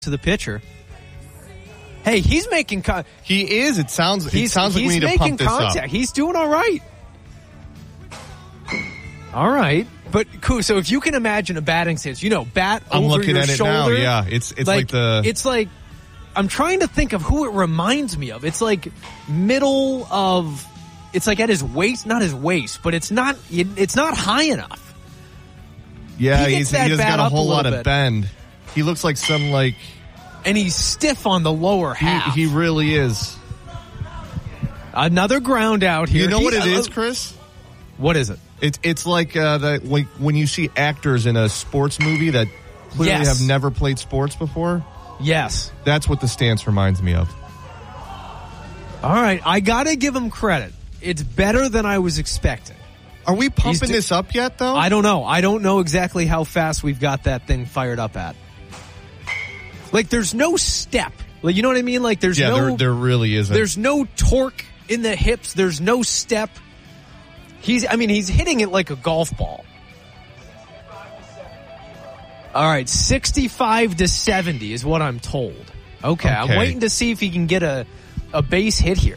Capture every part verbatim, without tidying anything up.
to the pitcher. Hey, he's making con- he is. It sounds. It he's, sounds like he's we need to pump this contact. up. He's doing all right. All right, but cool. So if you can imagine a batting stance, you know, bat I'm over looking your at it shoulder. now. Yeah, it's it's like, like the. It's like I'm trying to think of who it reminds me of. It's like middle of. It's like at his waist, not his waist, but it's not. It's not high enough. Yeah, he he's, he has got a whole a lot of bit. bend. He looks like some like. And he's stiff on the lower half. He, he really is. Another ground out here. You know he, what it uh, is, Chris? What is it? It's it's like uh, that when, when you see actors in a sports movie that clearly Yes. have never played sports before. Yes. That's what the stance reminds me of. All right, I gotta give him credit. It's better than I was expecting. Are we pumping d- this up yet, though? I don't know. I don't know exactly how fast we've got that thing fired up at. Like, there's no step. Like, you know what I mean? Like, there's yeah, no. there, there really isn't. There's no torque in the hips. There's no step. He's. I mean, he's hitting it like a golf ball. All right, sixty-five to seventy is what I'm told. Okay, Okay. I'm waiting to see if he can get a a base hit here.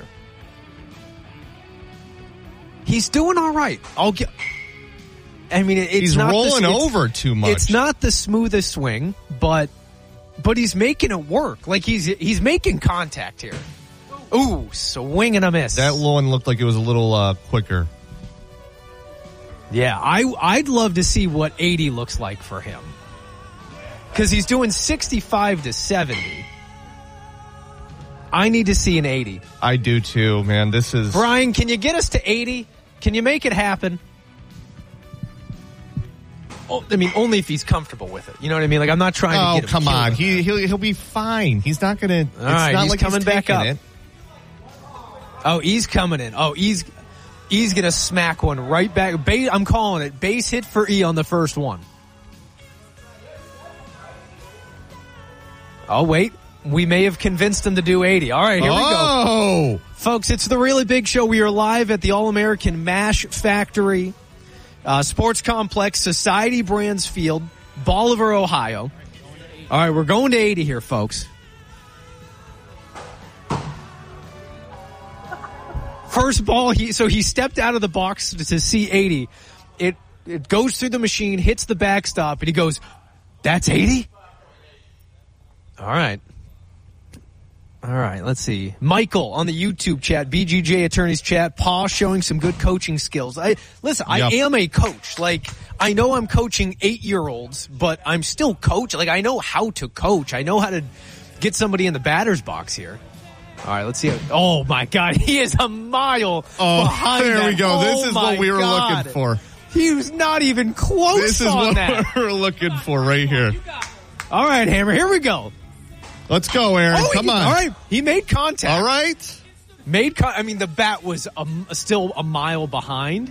He's doing all right. I'll get. I mean, it, it's He's not rolling the, it's, over too much. It's not the smoothest swing, but but he's making it work. Like he's he's making contact here. Ooh, swing and a miss. That one looked like it was a little uh, quicker. Yeah, I I'd love to see what eighty looks like for him. Because he's doing sixty-five to seventy. I need to see an eighty. I do too, man. This is Brian, can you get us to eighty? Can you make it happen? Oh, I mean, only if he's comfortable with it. You know what I mean? Like, I'm not trying Oh, to get him come on. killed. He he'll he'll be fine. He's not gonna. It's right, not he's like coming he's back taking up. It. Oh, he's coming in. Oh, he's he's gonna smack one right back. Ba- I'm calling it base hit for E on the first one. Oh wait, we may have convinced him to do eighty. All right, here oh. we go, folks. It's the Really Big Show. We are live at the All-American Mash Factory uh, Sports Complex, Society Brands Field, Bolivar, Ohio. All right, we're going to eighty here, folks. First ball, he so he stepped out of the box to, to see eighty. It it goes through the machine, hits the backstop, and he goes, "That's eighty." All right, all right. Let's see. Michael on the YouTube chat, B G J Attorneys chat. Paul showing some good coaching skills. I listen. I Yep. am a coach. Like I know I'm coaching eight year olds, but I'm still coach. Like I know how to coach. I know how to get somebody in the batter's box here. All right, let's see. How, oh, my God. He is a mile Oh, behind there that. we go. Oh, This is what we were God. looking for. He was not even close This is on what that. we're looking for right here. All right, Hammer, here we go. Let's go, Aaron. Oh, Come he, on. All right, he made contact. All right. Made con- I mean, the bat was um, still a mile behind.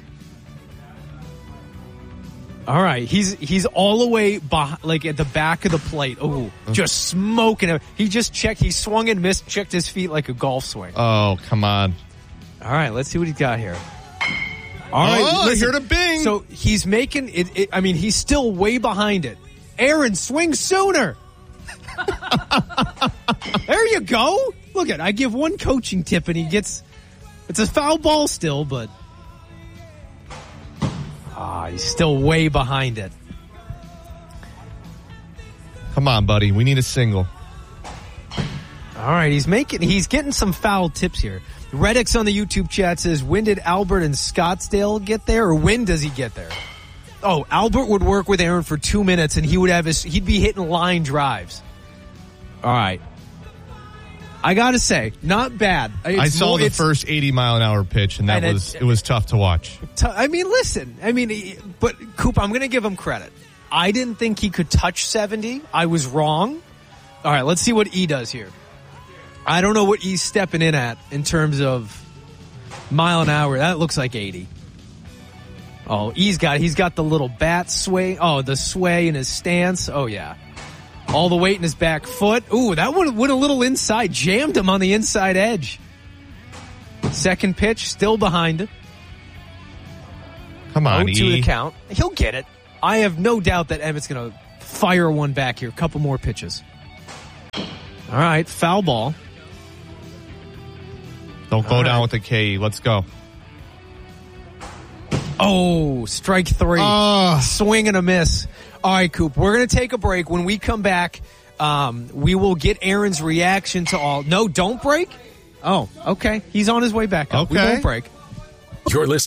All right, he's he's all the way behind, like at the back of the plate. Oh, just smoking him. He just checked. He swung and missed, checked his feet like a golf swing. Oh, come on. All right, let's see what he's got here. All right, oh, I listen, heard a bing. So he's making it, it. I mean, he's still way behind it. Aaron, swing sooner. There you go. Look at, I give one coaching tip and he gets. It's a foul ball still, but ah, he's still way behind it. Come on, buddy. We need a single. All right, he's making. He's getting some foul tips here. Redix on the YouTube chat says, when did Albert and Scottsdale get there, or when does he get there? Oh, Albert would work with Aaron for two minutes, and he would have his. He'd be hitting line drives. All right, I gotta say, not bad. It's I saw more, the it's, first eighty mile an hour pitch, and that And was it- it was tough to watch. T- I mean, listen. I mean, he- but Coop, I'm gonna give him credit. I didn't think he could touch seventy. I was wrong. All right, let's see what E does here. I don't know what E's stepping in at in terms of mile an hour. That looks like eighty. Oh, E's got, he's got the little bat sway. Oh, the sway in his stance. Oh, yeah. All the weight in his back foot. Ooh, that one went a little inside. Jammed him on the inside edge. Second pitch, still behind him. Come on, oh two E. the count. He'll get it. I have no doubt that Emmett's going to fire one back here. A couple more pitches. All right, foul ball. Don't go All down right. with the K. Let's go. Oh, strike three. Oh. Swing and a miss. All right, Coop, we're going to take a break. When we come back, um, we will get Aaron's reaction to all. No, don't break? Oh, okay. He's on his way back up. We Okay. won't break. You're listening.